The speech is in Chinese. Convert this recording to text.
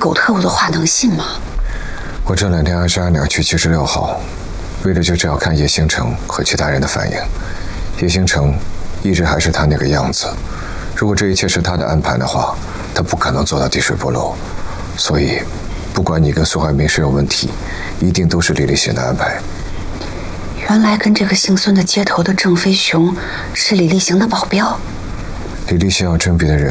狗特务的话能信吗？ 我这2天按12鸟去76号，为的就是要看叶星辰和其他人的反应。叶星辰一直还是他那个样子，如果这一切是他的安排的话，他不可能做到滴水不漏。所以，不管你跟苏怀民谁有问题，一定都是李立行的安排。 原来跟这个姓孙的接头的郑飞雄是李立行的保镖。 李立行要甄别的人